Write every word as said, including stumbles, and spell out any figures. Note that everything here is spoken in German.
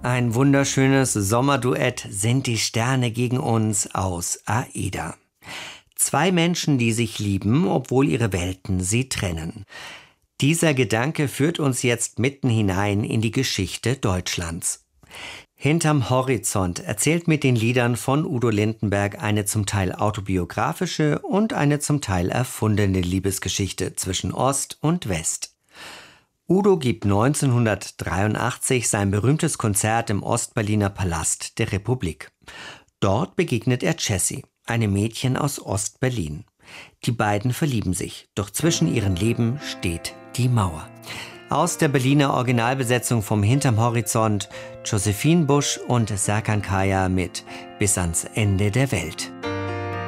Ein wunderschönes Sommerduett sind die Sterne gegen uns aus Aida. Zwei Menschen, die sich lieben, obwohl ihre Welten sie trennen. Dieser Gedanke führt uns jetzt mitten hinein in die Geschichte Deutschlands. Hinterm Horizont erzählt mit den Liedern von Udo Lindenberg eine zum Teil autobiografische und eine zum Teil erfundene Liebesgeschichte zwischen Ost und West. Udo gibt neunzehnhundertdreiundachtzig sein berühmtes Konzert im Ostberliner Palast der Republik. Dort begegnet er Jessie, einem Mädchen aus Ostberlin. Die beiden verlieben sich, doch zwischen ihren Leben steht die Mauer. Aus der Berliner Originalbesetzung vom Hinterm Horizont Josephine Busch und Serkan Kaya mit Bis ans Ende der Welt.